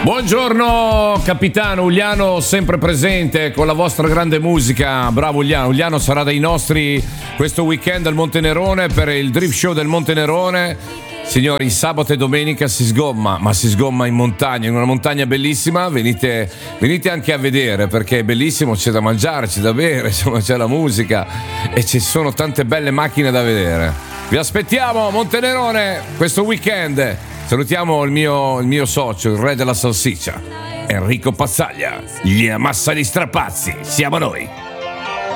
Buongiorno capitano, Uliano sempre presente con la vostra grande musica. Bravo Uliano, Uliano sarà dai nostri questo weekend al Monte Nerone per il Drift Show del Monte Nerone. Signori, sabato e domenica si sgomma, ma si sgomma in montagna, in una montagna bellissima. Venite anche a vedere perché è bellissimo, c'è da mangiare, c'è da bere, insomma c'è la musica e ci sono tante belle macchine da vedere. Vi aspettiamo a Monte Nerone questo weekend. Salutiamo il mio socio, il re della salsiccia, Enrico Pazzaglia. Gli ammassali strapazzi, siamo noi.